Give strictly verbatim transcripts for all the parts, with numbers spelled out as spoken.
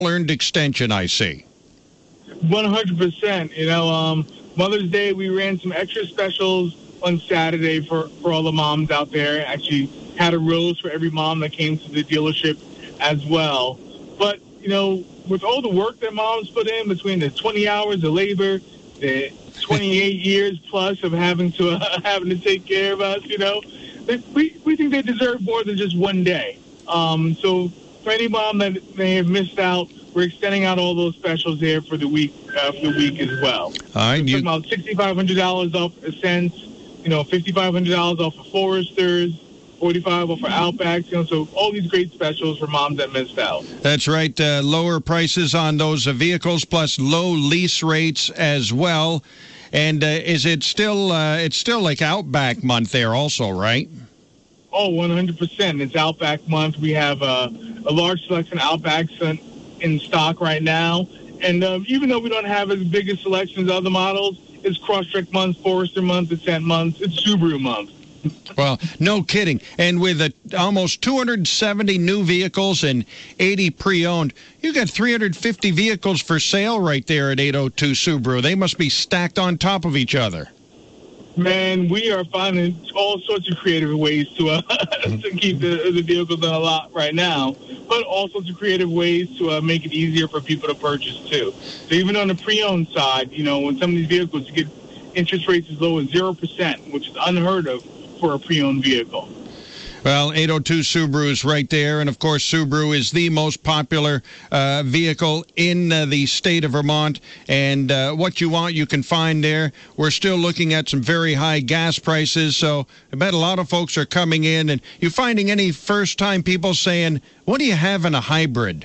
earned extension, I see. one hundred percent. You know, um, Mother's Day, we ran some extra specials on Saturday for, for all the moms out there. Actually had a rose for every mom that came to the dealership as well. But, you know, with all the work that moms put in between the twenty hours of labor, the twenty-eight years plus of having to uh, having to take care of us, you know, they, we, we think they deserve more than just one day. Um, so for any mom that may have missed out, we're extending out all those specials there for the week uh, for the week as well. All right, we're you... talking about sixty-five hundred dollars off Ascents, you know, fifty-five hundred dollars off of Foresters, forty-five dollars off for Outbacks, you know, so all these great specials for moms that missed out. That's right. Uh, lower prices on those uh, vehicles, plus low lease rates as well. And uh, is it still, uh, it's still like Outback month there also, right? Oh, one hundred percent. It's Outback month. We have uh, a large selection of Outbacks in, in stock right now. And um, even though we don't have as big a selection as other models, it's Crosstrek month, Forester month, Ascent month, it's Subaru month. Well, no kidding. And with a, almost two hundred seventy new vehicles and eighty pre-owned, you got three hundred fifty vehicles for sale right there at eight oh two Subaru. They must be stacked on top of each other. Man, we are finding all sorts of creative ways to uh, to keep the, the vehicles on a lot right now, but all sorts of creative ways to uh, make it easier for people to purchase, too. So even on the pre-owned side, you know, when some of these vehicles, you get interest rates as low as zero percent, which is unheard of for a pre-owned vehicle. Well, eight oh two Subaru is right there, and of course Subaru is the most popular uh, vehicle in uh, the state of Vermont, and uh, what you want you can find there. We're still looking at some very high gas prices, so I bet a lot of folks are coming in, and you finding any first-time people saying, what do you have in a hybrid?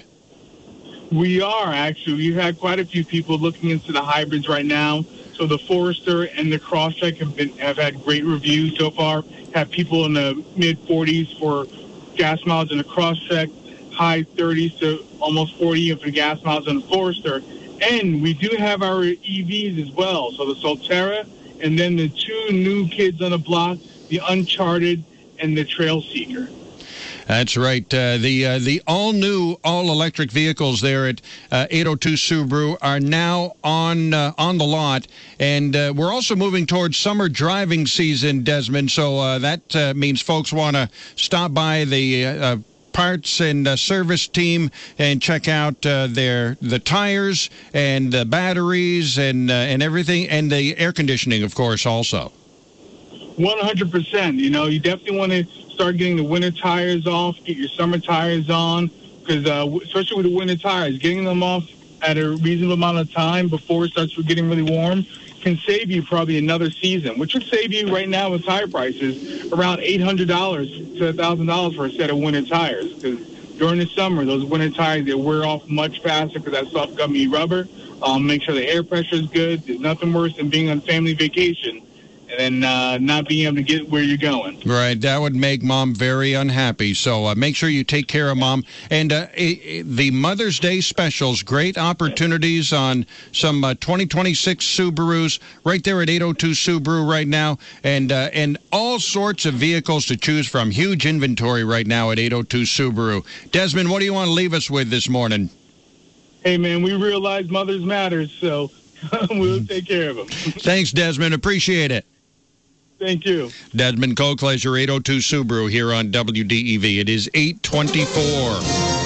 We are, actually. We've had quite a few people looking into the hybrids right now. So the Forester and the Crosstrek have been have had great reviews so far. Have people in the mid forties for gas miles in the Crosstrek, high thirties to almost forty for the gas miles in the Forester. And we do have our E Vs as well. So the Solterra and then the two new kids on the block, the Uncharted and the Trail Seeker. That's right. Uh, the uh, the all-new, all-electric vehicles there at uh, eight oh two Subaru are now on uh, on the lot, and uh, we're also moving towards summer driving season, Desmond. So uh, that uh, means folks want to stop by the uh, parts and uh, service team and check out uh, their the tires and the batteries and uh, and everything, and the air conditioning, of course, also. one hundred percent. You know, you definitely want to start getting the winter tires off, get your summer tires on, because uh, especially with the winter tires, getting them off at a reasonable amount of time before it starts getting really warm can save you probably another season, which would save you right now with tire prices around eight hundred dollars to one thousand dollars for a set of winter tires. Because during the summer, those winter tires, they wear off much faster because that soft gummy rubber. Um, make sure the air pressure is good. There's nothing worse than being on family vacation and uh, not being able to get where you're going. Right. That would make Mom very unhappy. So uh, make sure you take care of Mom. And uh, the Mother's Day specials, great opportunities on some uh, twenty twenty-six Subarus right there at eight oh two Subaru right now. And, uh, and all sorts of vehicles to choose from. Huge inventory right now at eight oh two Subaru. Desmond, what do you want to leave us with this morning? Hey, man, we realize mothers matters, so we'll take care of them. Thanks, Desmond. Appreciate it. Thank you. Desmond Colclasure, eight oh two Subaru here on W D E V. It is eight twenty-four.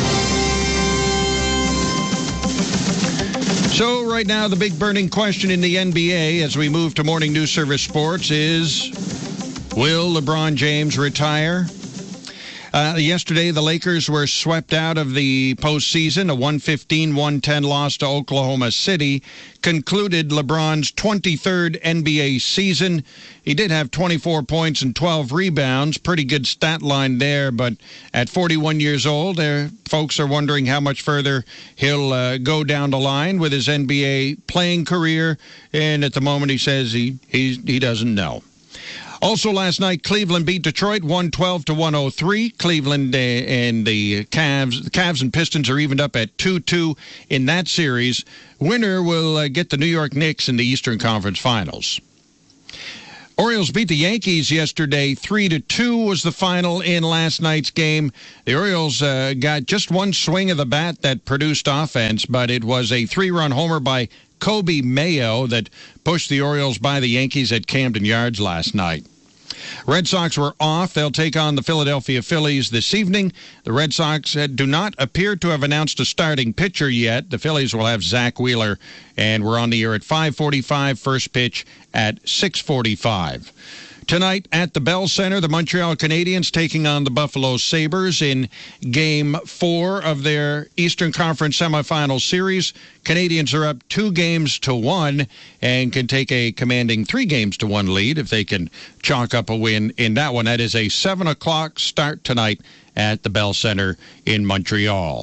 So right now, the big burning question in the N B A as we move to Morning News Service Sports is, will LeBron James retire? Uh, yesterday, the Lakers were swept out of the postseason. A one fifteen one ten loss to Oklahoma City concluded LeBron's twenty-third N B A season. He did have twenty-four points and twelve rebounds. Pretty good stat line there, but at forty-one years old, there, folks are wondering how much further he'll uh, go down the line with his N B A playing career. And at the moment, he says he he, he doesn't know. Also last night, Cleveland beat Detroit one twelve to one oh three. Cleveland uh, and the Cavs, the Cavs and Pistons are evened up at two two in that series. Winner will uh, get the New York Knicks in the Eastern Conference Finals. Orioles beat the Yankees yesterday. Three to two was the final in last night's game. The Orioles uh, got just one swing of the bat that produced offense, but it was a three-run homer by Kobe Mayo that pushed the Orioles by the Yankees at Camden Yards last night. Red Sox were off. They'll take on the Philadelphia Phillies this evening. The Red Sox do not appear to have announced a starting pitcher yet. The Phillies will have Zach Wheeler, and we're on the air at five forty-five, first pitch at six forty-five. Tonight at the Bell Center, the Montreal Canadiens taking on the Buffalo Sabres in Game four of their Eastern Conference semifinal series. Canadiens are up two games to one and can take a commanding three games to one lead if they can chalk up a win in that one. That is a seven o'clock start tonight at the Bell Center in Montreal.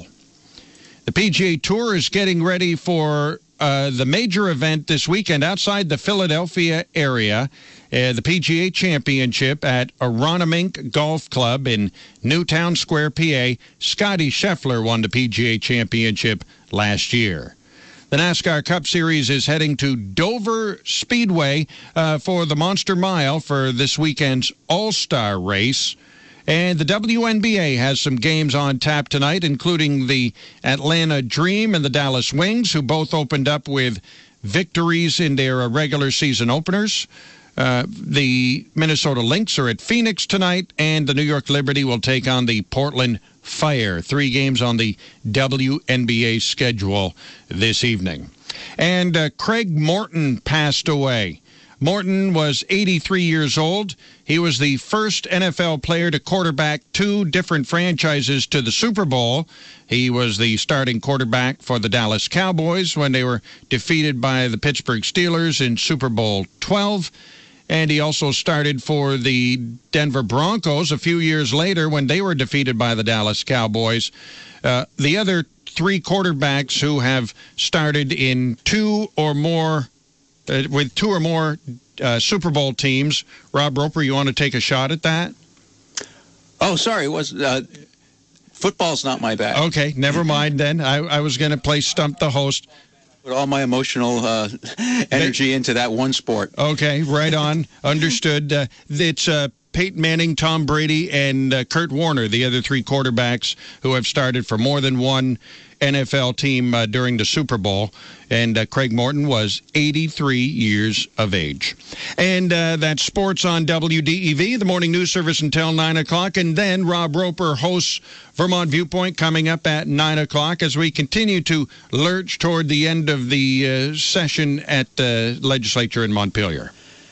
The P G A Tour is getting ready for uh, the major event this weekend outside the Philadelphia area. Uh, the P G A Championship at Aronimink Golf Club in Newtown Square, P A. Scotty Scheffler won the P G A Championship last year. The NASCAR Cup Series is heading to Dover Speedway uh, for the Monster Mile for this weekend's All-Star Race. And the W N B A has some games on tap tonight, including the Atlanta Dream and the Dallas Wings, who both opened up with victories in their regular season openers. Uh, the Minnesota Lynx are at Phoenix tonight, and the New York Liberty will take on the Portland Fire. Three games on the W N B A schedule this evening. And uh, Craig Morton passed away. Morton was eighty-three years old. He was the first N F L player to quarterback two different franchises to the Super Bowl. He was the starting quarterback for the Dallas Cowboys when they were defeated by the Pittsburgh Steelers in Super Bowl twelve. And he also started for the Denver Broncos a few years later when they were defeated by the Dallas Cowboys. Uh, the other three quarterbacks who have started in two or more, uh, with two or more uh, Super Bowl teams. Rob Roper, you want to take a shot at that? Oh, sorry. It was uh, football's not my bag. Okay, never mind then. I, I was going to play Stump the Host. Put all my emotional uh, energy into that one sport. Okay, right on. Understood. Uh, it's uh, Peyton Manning, Tom Brady, and uh, Kurt Warner, the other three quarterbacks who have started for more than one N F L team uh, during the Super Bowl. And uh, Craig Morton was eighty-three years of age. And uh, that's sports on W D E V, the morning news service until nine o'clock. And then Rob Roper hosts Vermont Viewpoint coming up at nine o'clock as we continue to lurch toward the end of the uh, session at the legislature in Montpelier.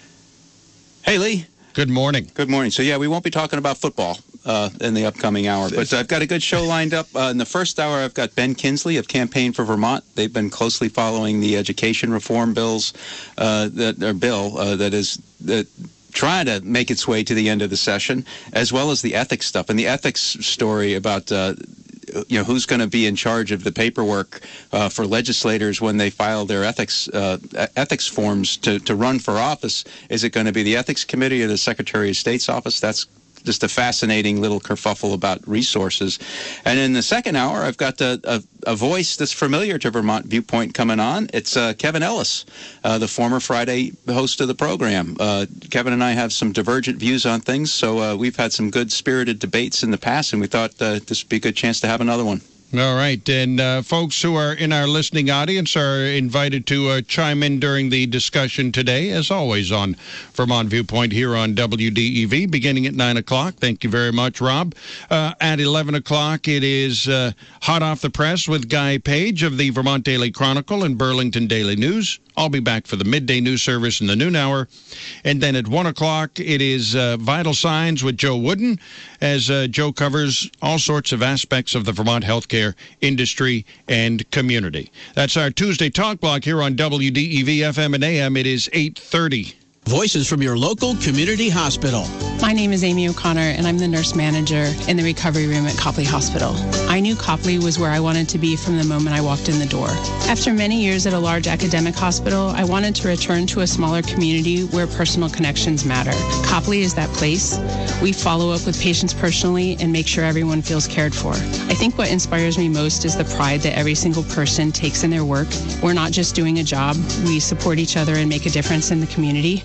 Hey, Lee. Good morning. Good morning. So, yeah, we won't be talking about football uh, in the upcoming hour, but I've got a good show lined up. Uh, in the first hour, I've got Ben Kinsley of Campaign for Vermont. They've been closely following the education reform bills, uh, that or bill uh, that is that trying to make its way to the end of the session, as well as the ethics stuff. And the ethics story about uh, you know, who's going to be in charge of the paperwork uh, for legislators when they file their ethics uh, ethics forms to, to run for office. Is it going to be the Ethics Committee or the Secretary of State's office? That's just a fascinating little kerfuffle about resources. And in the second hour, I've got a, a, a voice that's familiar to Vermont Viewpoint coming on. It's uh, Kevin Ellis, uh, the former Friday host of the program. Uh, Kevin and I have some divergent views on things, so uh, we've had some good spirited debates in the past, and we thought uh, this would be a good chance to have another one. All right. And uh, folks who are in our listening audience are invited to uh, chime in during the discussion today, as always, on Vermont Viewpoint here on W D E V, beginning at nine o'clock. Thank you very much, Rob. Uh, at eleven o'clock, it is uh, Hot Off the Press with Guy Page of the Vermont Daily Chronicle and Burlington Daily News. I'll be back for the midday news service in the noon hour. And then at one o'clock, it is uh, Vital Signs with Joe Wooden, as uh, Joe covers all sorts of aspects of the Vermont healthcare industry and community. That's our Tuesday Talk Block here on W D E V F M and A M. It is eight thirty. Voices from your local community hospital. My name is Amy O'Connor, and I'm the nurse manager in the recovery room at Copley Hospital. I knew Copley was where I wanted to be from the moment I walked in the door. After many years at a large academic hospital, I wanted to return to a smaller community where personal connections matter. Copley is that place. We follow up with patients personally and make sure everyone feels cared for. I think what inspires me most is the pride that every single person takes in their work. We're not just doing a job. We support each other and make a difference in the community.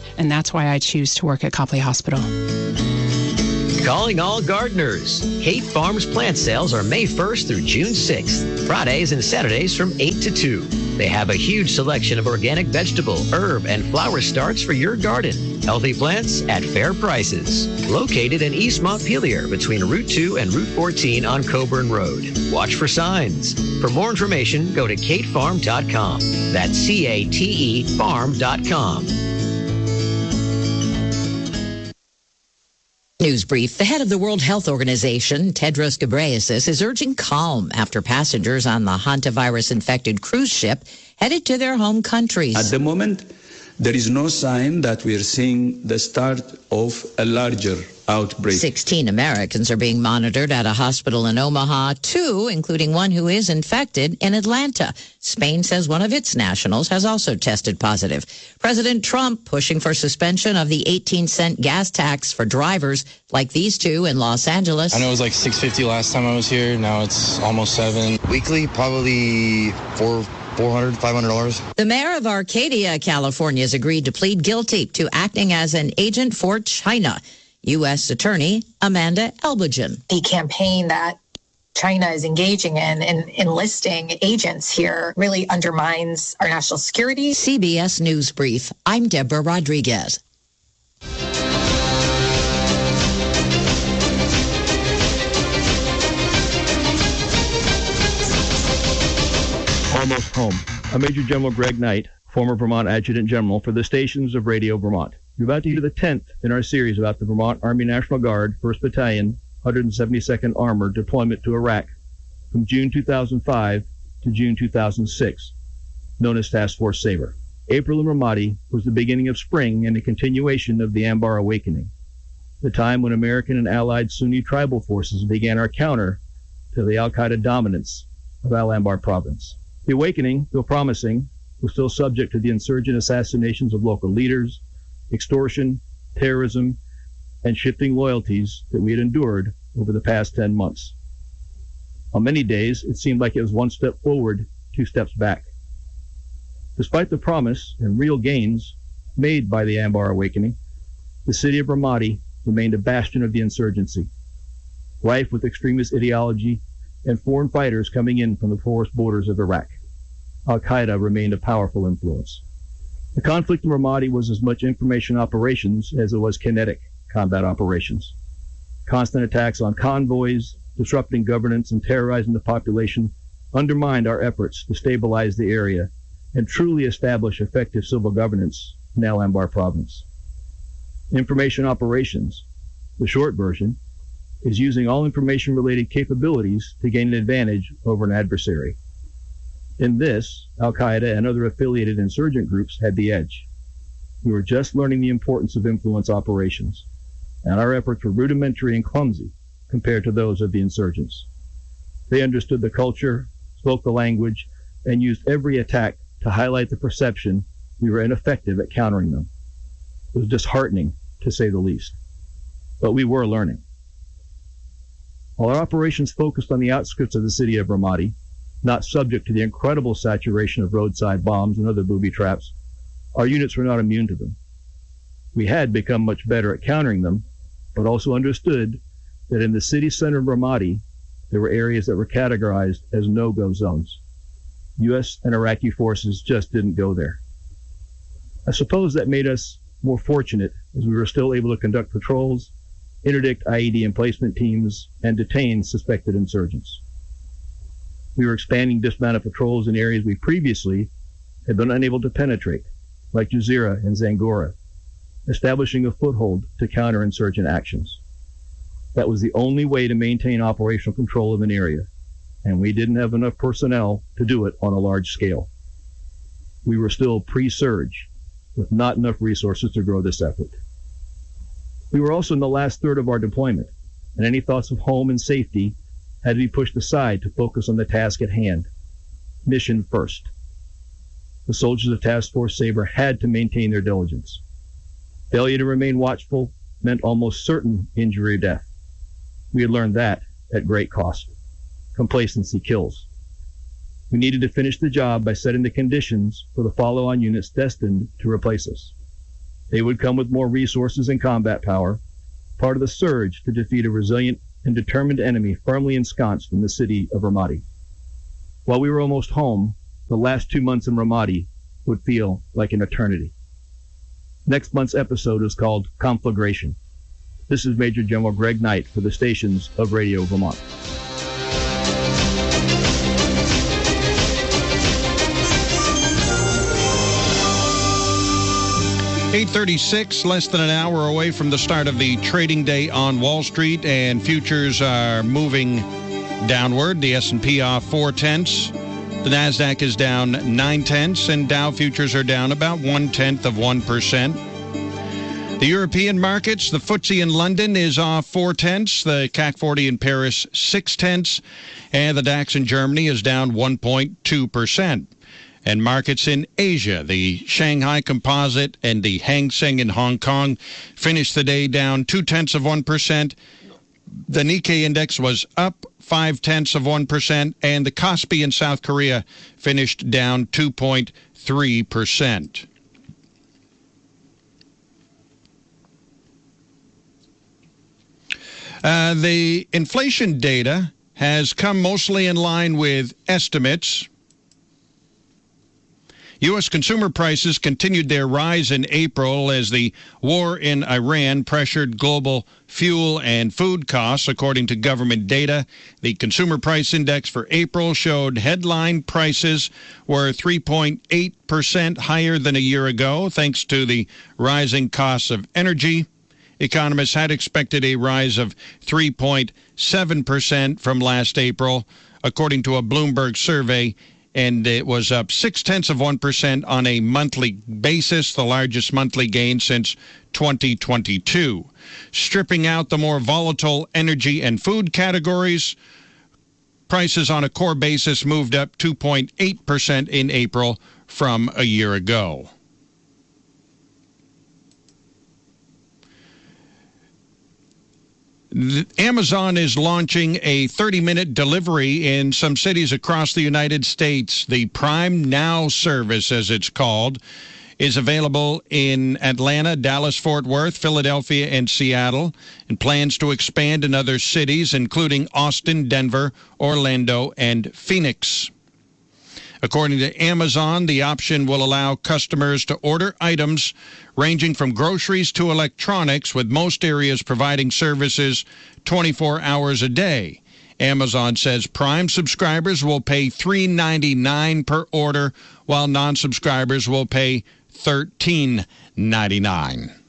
and that's why I choose to work at Copley Hospital. Calling all gardeners. Kate Farms plant sales are May first through June sixth, Fridays and Saturdays from eight to two. They have a huge selection of organic vegetable, herb, and flower starts for your garden. Healthy plants at fair prices. Located in East Montpelier between Route two and Route fourteen on Coburn Road. Watch for signs. For more information, go to kate farm dot com. That's C A T E farm dot com. News brief. The head of the World Health Organization, Tedros Ghebreyesus, is urging calm after passengers on the hantavirus-infected cruise ship headed to their home countries. At the moment, there is no sign that we are seeing the start of a larger outbreak. sixteen Americans are being monitored at a hospital in Omaha, two, including one who is infected, in Atlanta. Spain says one of its nationals has also tested positive. President Trump pushing for suspension of the eighteen cent gas tax for drivers like these two in Los Angeles. I know it was like six fifty last time I was here. Now it's almost seven. Weekly, probably four. four hundred dollars, five hundred dollars. The mayor of Arcadia, California, has agreed to plead guilty to acting as an agent for China. U S Attorney Amanda Elbajan. The campaign that China is engaging in and enlisting agents here really undermines our national security. C B S News Brief. I'm Deborah Rodriguez. Almost home. I'm Major General Greg Knight, former Vermont Adjutant General for the stations of Radio Vermont. You're about to hear the tenth in our series about the Vermont Army National Guard, first Battalion, one hundred seventy-second Armored deployment to Iraq from June two thousand five to June two thousand six, known as Task Force Sabre. April in Ramadi was the beginning of spring and a continuation of the Anbar Awakening, the time when American and allied Sunni tribal forces began our counter to the al-Qaeda dominance of Al-Anbar province. The awakening, though promising, was still subject to the insurgent assassinations of local leaders, extortion, terrorism, and shifting loyalties that we had endured over the past ten months. On many days, it seemed like it was one step forward, two steps back. Despite the promise and real gains made by the Anbar Awakening, the city of Ramadi remained a bastion of the insurgency, rife with extremist ideology and foreign fighters coming in from the porous borders of Iraq. Al-Qaeda remained a powerful influence. The conflict in Ramadi was as much information operations as it was kinetic combat operations. Constant attacks on convoys, disrupting governance and terrorizing the population undermined our efforts to stabilize the area and truly establish effective civil governance in Al-Anbar province. Information operations, the short version, is using all information-related capabilities to gain an advantage over an adversary. In this, Al-Qaeda and other affiliated insurgent groups had the edge. We were just learning the importance of influence operations, and our efforts were rudimentary and clumsy compared to those of the insurgents. They understood the culture, spoke the language, and used every attack to highlight the perception we were ineffective at countering them. It was disheartening, to say the least. But we were learning. While our operations focused on the outskirts of the city of Ramadi, not subject to the incredible saturation of roadside bombs and other booby traps, our units were not immune to them. We had become much better at countering them, but also understood that in the city center of Ramadi, there were areas that were categorized as no-go zones. U S and Iraqi forces just didn't go there. I suppose that made us more fortunate as we were still able to conduct patrols, interdict I E D emplacement teams, and detain suspected insurgents. We were expanding dismounted patrols in areas we previously had been unable to penetrate, like Jazeera and Zangora, establishing a foothold to counter insurgent actions. That was the only way to maintain operational control of an area, and we didn't have enough personnel to do it on a large scale. We were still pre-surge, with not enough resources to grow this effort. We were also in the last third of our deployment, and any thoughts of home and safety had to be pushed aside to focus on the task at hand. Mission first. The soldiers of Task Force Sabre had to maintain their diligence. Failure to remain watchful meant almost certain injury or death. We had learned that at great cost. Complacency kills. We needed to finish the job by setting the conditions for the follow-on units destined to replace us. They would come with more resources and combat power, part of the surge to defeat a resilient and determined enemy firmly ensconced in the city of Ramadi. While we were almost home, the last two months in Ramadi would feel like an eternity. Next month's episode is called Conflagration. This is Major General Greg Knight for the stations of Radio Vermont. eight thirty-six, less than an hour away from the start of the trading day on Wall Street, and futures are moving downward. The S and P off four tenths. The NASDAQ is down nine tenths, and Dow futures are down about one tenth of one percent. The European markets, the F T S E in London is off four tenths, the C A C forty in Paris six tenths, and the DAX in Germany is down one point two percent. And markets in Asia, the Shanghai Composite and the Hang Seng in Hong Kong finished the day down two tenths of one percent. The Nikkei index was up five tenths of one percent, and the Kospi in South Korea finished down two point three percent. Uh, the inflation data has come mostly in line with estimates. U S consumer prices continued their rise in April as the war in Iran pressured global fuel and food costs, according to government data. The Consumer Price Index for April showed headline prices were three point eight percent higher than a year ago, thanks to the rising costs of energy. Economists had expected a rise of three point seven percent from last April, according to a Bloomberg survey, and it was up six-tenths of one percent on a monthly basis, the largest monthly gain since twenty twenty-two. Stripping out the more volatile energy and food categories, prices on a core basis moved up two point eight percent in April from a year ago. Amazon is launching a thirty-minute delivery in some cities across the United States. The Prime Now service, as it's called, is available in Atlanta, Dallas, Fort Worth, Philadelphia, and Seattle, and plans to expand in other cities, including Austin, Denver, Orlando, and Phoenix. According to Amazon, the option will allow customers to order items ranging from groceries to electronics, with most areas providing services twenty-four hours a day. Amazon says Prime subscribers will pay three dollars and ninety-nine cents per order, while non-subscribers will pay thirteen dollars and ninety-nine cents.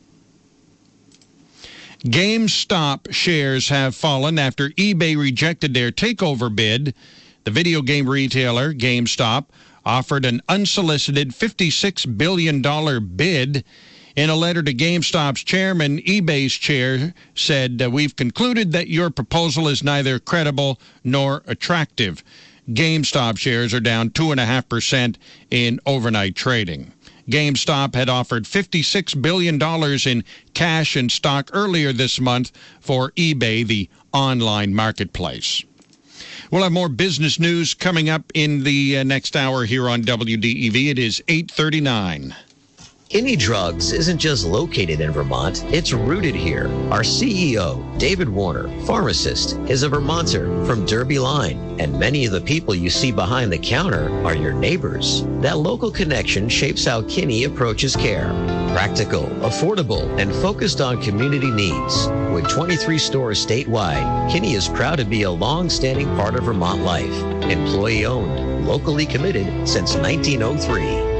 GameStop shares have fallen after eBay rejected their takeover bid. The video game retailer, GameStop, offered an unsolicited fifty-six billion dollars bid. In a letter to GameStop's chairman, eBay's chair said, "We've concluded that your proposal is neither credible nor attractive." GameStop shares are down two point five percent in overnight trading. GameStop had offered fifty-six billion dollars in cash and stock earlier this month for eBay, the online marketplace. We'll have more business news coming up in the uh, next hour here on W D E V. It is eight thirty-nine. Kinney Drugs isn't just located in Vermont, it's rooted here. Our C E O, David Warner, pharmacist, is a Vermonter from Derby Line, and many of the people you see behind the counter are your neighbors. That local connection shapes how Kinney approaches care. Practical, affordable, and focused on community needs. With twenty-three stores statewide, Kinney is proud to be a long-standing part of Vermont life. Employee-owned, locally committed since nineteen oh three.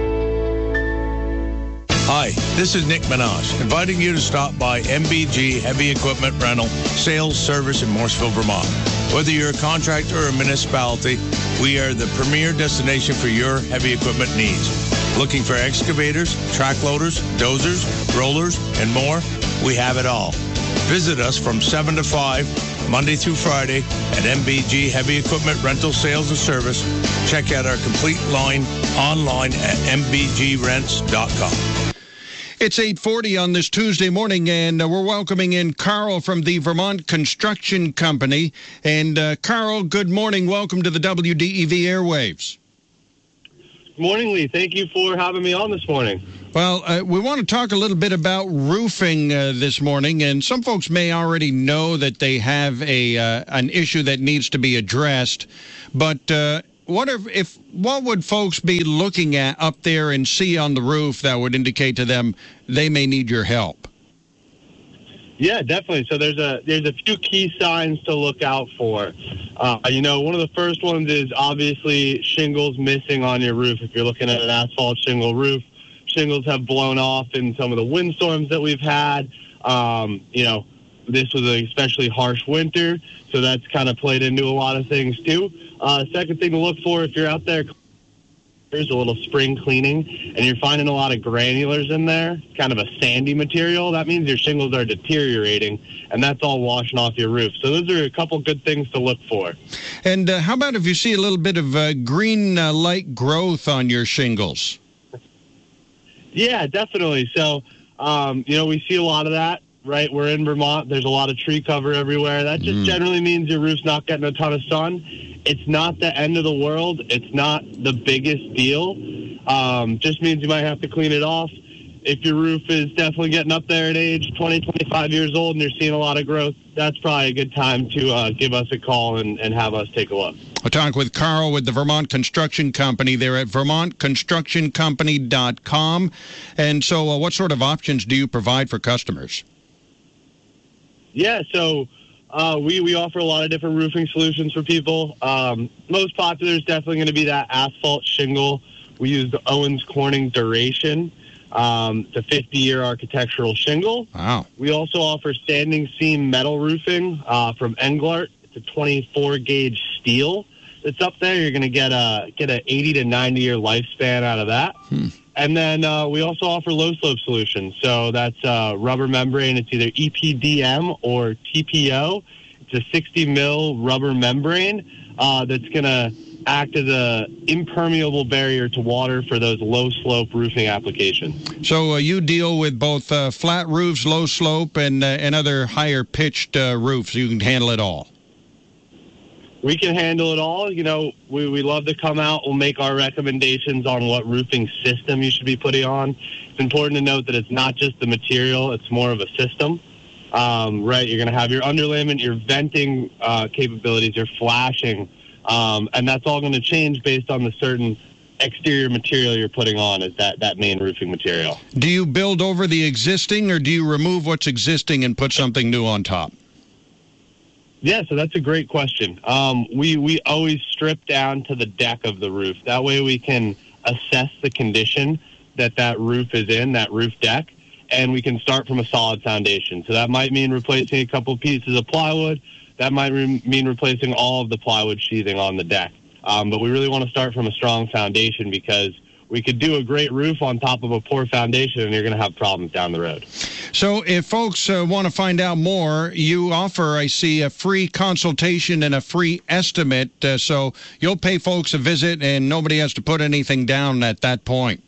Hi, this is Nick Minaj, inviting you to stop by M B G Heavy Equipment Rental Sales Service in Morrisville, Vermont. Whether you're a contractor or a municipality, we are the premier destination for your heavy equipment needs. Looking for excavators, track loaders, dozers, rollers, and more? We have it all. Visit us from seven to five, Monday through Friday, at M B G Heavy Equipment Rental Sales and Service. Check out our complete line online at m b g rents dot com. It's eight forty on this Tuesday morning, and uh, we're welcoming in Carl from the Vermont Construction Company. And uh, Carl, good morning. Welcome to the W D E V airwaves. Good morning, Lee. Thank you for having me on this morning. Well, uh, we want to talk a little bit about roofing uh, this morning, and some folks may already know that they have a uh, an issue that needs to be addressed. But uh, what if, if what would folks be looking at up there and see on the roof that would indicate to them they may need your help? Yeah, definitely. So there's a there's a few key signs to look out for. Uh, you know, one of the first ones is obviously shingles missing on your roof. If you're looking at an asphalt shingle roof, shingles have blown off in some of the windstorms that we've had. Um, you know, this was an especially harsh winter, so that's kind of played into a lot of things too. Uh, second thing to look for if you're out there, there's a little spring cleaning, and you're finding a lot of granulars in there, kind of a sandy material. That means your shingles are deteriorating, and that's all washing off your roof. So those are a couple good things to look for. And uh, how about if you see a little bit of uh, green uh, light growth on your shingles? Yeah, definitely. So, um, you know, we see a lot of that, right? We're in Vermont. There's a lot of tree cover everywhere. That just mm. generally means your roof's not getting a ton of sun. It's not the end of the world. It's not the biggest deal. Um, just means you might have to clean it off. If your roof is definitely getting up there at age twenty, twenty-five years old and you're seeing a lot of growth, that's probably a good time to uh, give us a call and, and have us take a look. I'll talk with Carl with the Vermont Construction Company. They're at vermont construction company dot com. And so uh, what sort of options do you provide for customers? Yeah, so uh, we, we offer a lot of different roofing solutions for people. Um, most popular is definitely going to be that asphalt shingle. We use the Owens Corning Duration. Um, it's a fifty-year architectural shingle. Wow. We also offer standing seam metal roofing uh, from Englart. It's a twenty-four gauge steel that's up there. You're going to get a get an eighty to ninety year lifespan out of that. Hmm. And then uh, we also offer low slope solutions. So that's uh, rubber membrane. It's either E P D M or T P O. It's a sixty mil rubber membrane uh, that's going to act as a impermeable barrier to water for those low slope roofing applications. So uh, you deal with both uh, flat roofs, low slope, and uh, and other higher pitched uh, roofs. You can handle it all. We can handle it all. You know, we, we love to come out. We'll make our recommendations on what roofing system you should be putting on. It's important to note that it's not just the material. It's more of a system. Um, right, you're going to have your underlayment, your venting uh, capabilities, your flashing, um, and that's all going to change based on the certain exterior material you're putting on as that, that main roofing material. Do you build over the existing, or do you remove what's existing and put something new on top? Yeah, so that's a great question. Um, we, we always strip down to the deck of the roof. That way we can assess the condition that that roof is in, that roof deck, and we can start from a solid foundation. So that might mean replacing a couple pieces of plywood. That might re- mean replacing all of the plywood sheathing on the deck. Um, but we really want to start from a strong foundation, because we could do a great roof on top of a poor foundation, and you're going to have problems down the road. So if folks uh, want to find out more, you offer, I see, a free consultation and a free estimate. Uh, so you'll pay folks a visit, and nobody has to put anything down at that point.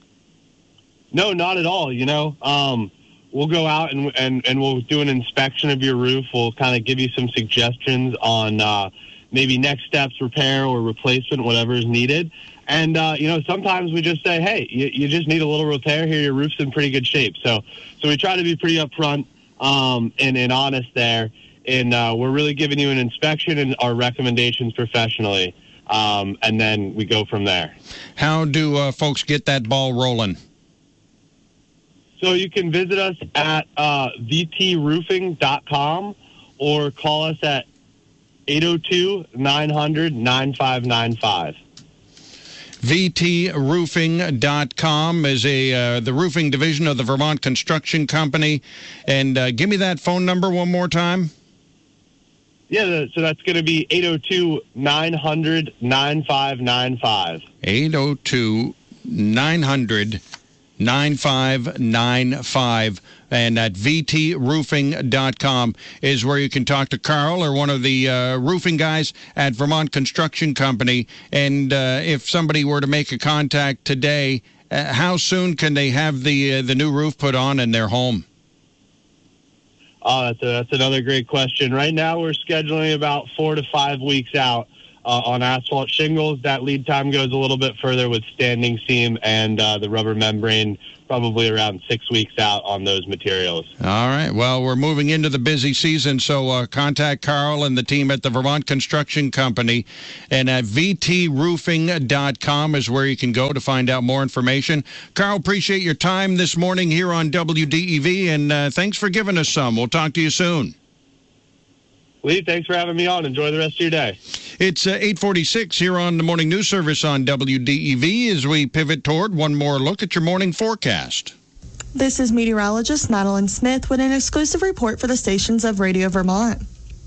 No, not at all. You know, um, we'll go out and, and, and we'll do an inspection of your roof. We'll kind of give you some suggestions on uh, maybe next steps, repair or replacement, whatever is needed. And, uh, you know, sometimes we just say, hey, you, you just need a little repair here. Your roof's in pretty good shape. So so we try to be pretty upfront um, and, and honest there. And uh, we're really giving you an inspection and our recommendations professionally. Um, and then we go from there. How do uh, folks get that ball rolling? So you can visit us at uh, v t roofing dot com or call us at eight oh two, nine hundred, nine five nine five. v t roofing dot com is a uh, the roofing division of the Vermont Construction Company. And uh, give me that phone number one more time. Yeah, so that's going to be eight oh two, nine hundred, nine five nine five. eight oh two, nine hundred, nine five nine five. And at v t roofing dot com is where you can talk to Carl or one of the uh, roofing guys at Vermont Construction Company. And uh, if somebody were to make a contact today, uh, how soon can they have the uh, the new roof put on in their home? Oh, that's, a, that's another great question. Right now we're scheduling about four to five weeks out. Uh, on asphalt shingles, that lead time goes a little bit further with standing seam and uh, the rubber membrane, probably around six weeks out on those materials. All right. Well, we're moving into the busy season, so uh, contact Carl and the team at the Vermont Construction Company. And at v t roofing dot com is where you can go to find out more information. Carl, appreciate your time this morning here on W D E V, and uh, thanks for giving us some. We'll talk to you soon. Lee, thanks for having me on. Enjoy the rest of your day. It's uh, eight forty-six here on the Morning News Service on W D E V as we pivot toward one more look at your morning forecast. This is meteorologist Madeline Smith with an exclusive report for the stations of Radio Vermont.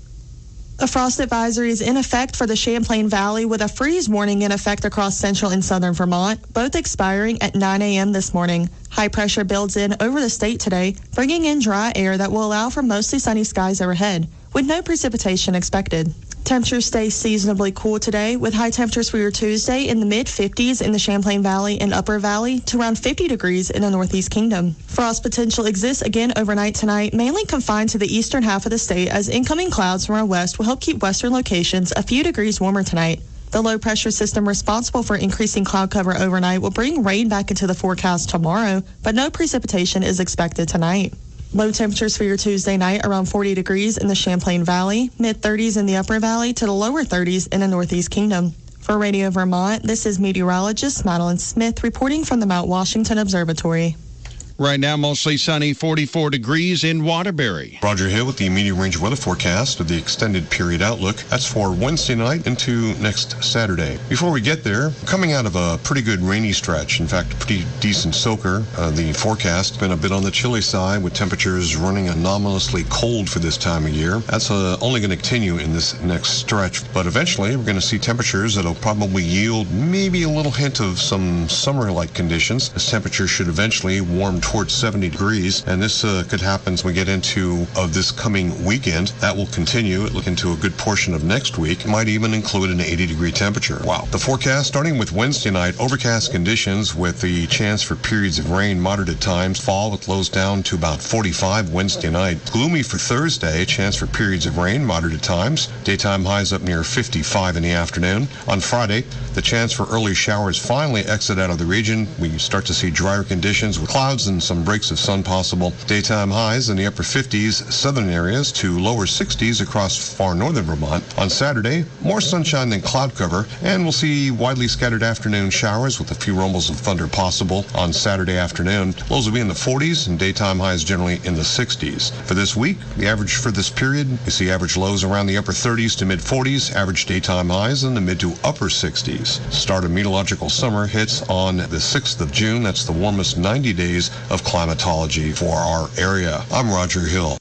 A frost advisory is in effect for the Champlain Valley with a freeze warning in effect across central and southern Vermont, both expiring at nine a.m. this morning. High pressure builds in over the state today, bringing in dry air that will allow for mostly sunny skies overhead, with no precipitation expected. Temperatures stay seasonably cool today, with high temperatures for your Tuesday in the mid fifties in the Champlain Valley and Upper Valley to around fifty degrees in the Northeast Kingdom. Frost potential exists again overnight tonight, mainly confined to the eastern half of the state, as incoming clouds from our west will help keep western locations a few degrees warmer tonight. The low pressure system responsible for increasing cloud cover overnight will bring rain back into the forecast tomorrow, but no precipitation is expected tonight. Low temperatures for your Tuesday night around forty degrees in the Champlain Valley, mid thirties in the Upper Valley to the lower thirties in the Northeast Kingdom. For Radio Vermont, this is meteorologist Madeline Smith reporting from the Mount Washington Observatory. Right now, mostly sunny, forty-four degrees in Waterbury. Roger Hill with the medium range weather forecast with the extended period outlook. That's for Wednesday night into next Saturday. Before we get there, coming out of a pretty good rainy stretch, in fact, a pretty decent soaker. Uh, the forecast been a bit on the chilly side with temperatures running anomalously cold for this time of year. That's uh, only going to continue in this next stretch, but eventually we're going to see temperatures that'll probably yield maybe a little hint of some summer-like conditions. This temperature should eventually warm towards seventy degrees, and this uh, could happen as we get into of this coming weekend. That will continue. Look into a good portion of next week. It might even include an eighty degree temperature. Wow. The forecast starting with Wednesday night, overcast conditions with the chance for periods of rain, moderate at times, fall with lows down to about forty-five Wednesday night. Gloomy for Thursday, chance for periods of rain, moderate at times. Daytime highs up near fifty-five in the afternoon. On Friday, the chance for early showers finally exit out of the region. We start to see drier conditions with clouds and some breaks of sun possible. Daytime highs in the upper fifties, southern areas to lower sixties across far northern Vermont. On Saturday, more sunshine than cloud cover, and we'll see widely scattered afternoon showers with a few rumbles of thunder possible on Saturday afternoon. Lows will be in the forties and daytime highs generally in the sixties. For this week, the average for this period, we see average lows around the upper thirties to mid forties, average daytime highs in the mid to upper sixties. Start of meteorological summer hits on the sixth of June. That's the warmest ninety days of climatology for our area. I'm Roger Hill.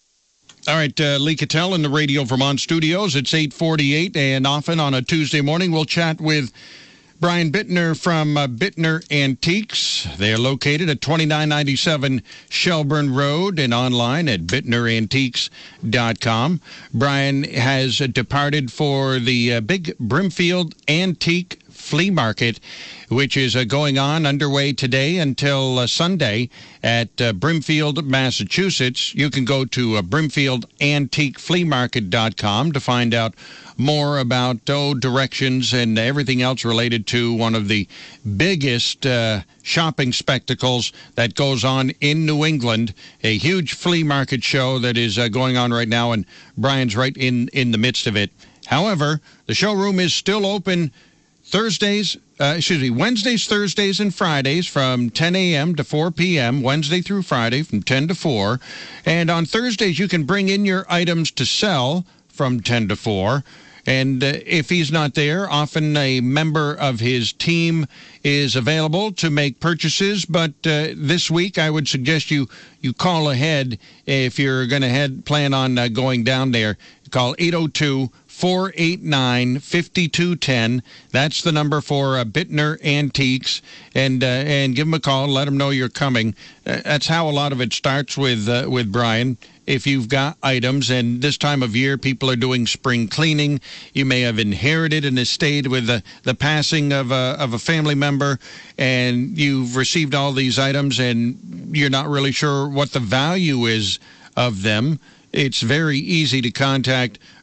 All right, uh, Lee Cattell in the Radio Vermont studios. It's eight forty-eight, and often on a Tuesday morning, we'll chat with Brian Bittner from uh, Bittner Antiques. They are located at twenty-nine ninety-seven Shelburne Road and online at bittner antiques dot com. Brian has uh, departed for the uh, big Brimfield Antique Flea Market, which is uh, going on underway today until uh, Sunday at uh, Brimfield, Massachusetts. You can go to uh, brimfield antique flea market dot com to find out more about oh, directions and everything else related to one of the biggest uh, shopping spectacles that goes on in New England, a huge flea market show that is uh, going on right now, and Brian's right in, in the midst of it. However, the showroom is still open Thursdays, uh, excuse me, Wednesdays, Thursdays, and Fridays from ten a.m. to four p.m., Wednesday through Friday from ten to four. And on Thursdays, you can bring in your items to sell from ten to four. And uh, if he's not there, often a member of his team is available to make purchases. But uh, this week, I would suggest you, you call ahead if you're going to head plan on uh, going down there. Call eight oh two, four eight nine, five two one zero. That's the number for uh, Bittner Antiques. And uh, and give them a call. Let them know you're coming. Uh, that's how a lot of it starts with uh, with Brian. If you've got items, and this time of year people are doing spring cleaning, you may have inherited an estate with the, the passing of a, of a family member, and you've received all these items and you're not really sure what the value is of them. It's very easy to contact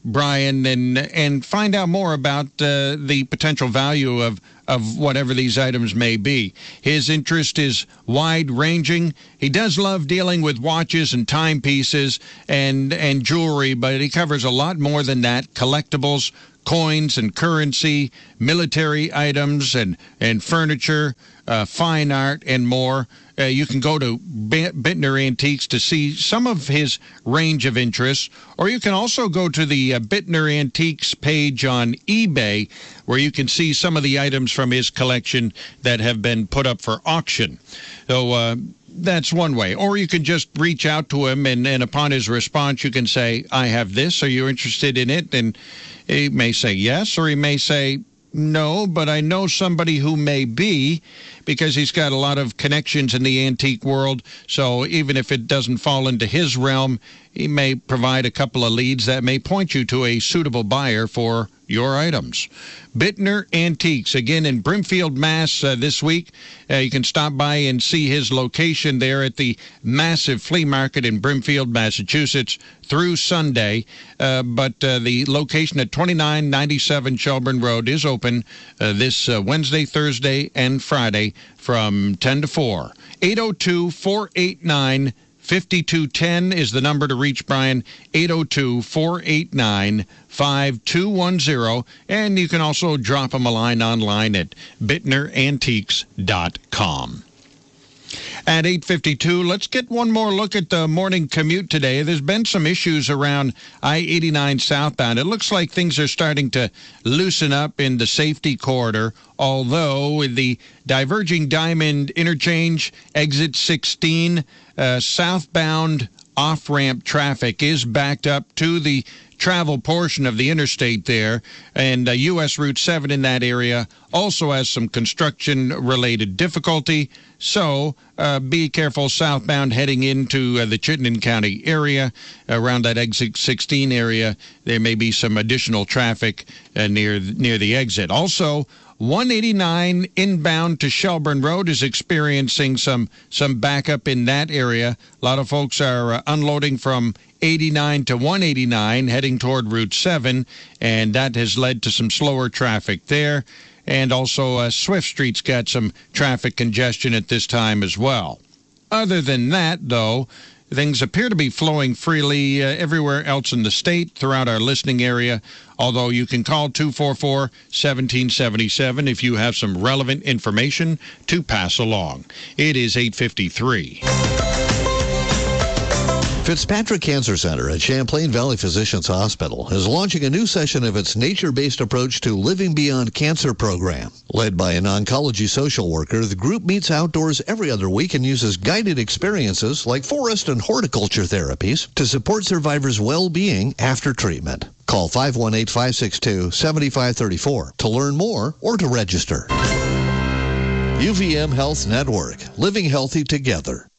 Brian, and and find out more about uh, the potential value of, of whatever these items may be. His interest is wide-ranging. He does love dealing with watches and timepieces and, and jewelry, but he covers a lot more than that. Collectibles, coins and currency, military items and, and furniture, uh, fine art, and more. Uh, you can go to Bittner Antiques to see some of his range of interests, or you can also go to the uh, Bittner Antiques page on eBay, where you can see some of the items from his collection that have been put up for auction. So uh, that's one way. Or you can just reach out to him, and, and upon his response, you can say, I have this. Are you interested in it? And he may say yes, or he may say, no, but I know somebody who may be, because he's got a lot of connections in the antique world. So even if it doesn't fall into his realm, he may provide a couple of leads that may point you to a suitable buyer for your items. Bittner Antiques, again in Brimfield, Mass. Uh, this week. Uh, you can stop by and see his location there at the massive flea market in Brimfield, Massachusetts through Sunday. Uh, but uh, the location at twenty-nine ninety-seven Shelburne Road is open uh, this uh, Wednesday, Thursday, and Friday from ten to four. eight oh two, four eight nine, five two one zero is the number to reach Brian, eight oh two, four eight nine, five two one zero, and you can also drop him a line online at bittner antiques dot com. At eight fifty-two, let's get one more look at the morning commute today. There's been some issues around I eighty-nine southbound. It looks like things are starting to loosen up in the safety corridor, although with the diverging Diamond interchange, exit sixteen, uh, southbound off-ramp traffic is backed up to the travel portion of the interstate there, and uh, U S Route seven in that area also has some construction-related difficulty, so uh, be careful southbound heading into uh, the Chittenden County area. Around that exit sixteen area, there may be some additional traffic uh, near near the exit. Also, one eighty-nine inbound to Shelburne Road is experiencing some some backup in that area. A lot of folks are uh, unloading from eighty-nine to one eighty-nine heading toward Route seven, and that has led to some slower traffic there. And also uh, Swift Street's got some traffic congestion at this time as well. Other than that, though, things appear to be flowing freely uh, everywhere else in the state throughout our listening area, although you can call two four four, one seven seven seven if you have some relevant information to pass along. It is eight fifty-three. Fitzpatrick Cancer Center at Champlain Valley Physicians Hospital is launching a new session of its nature-based approach to Living Beyond Cancer program. Led by an oncology social worker, the group meets outdoors every other week and uses guided experiences like forest and horticulture therapies to support survivors' well-being after treatment. Call five one eight, five six two, seven five three four to learn more or to register. U V M Health Network, living healthy together.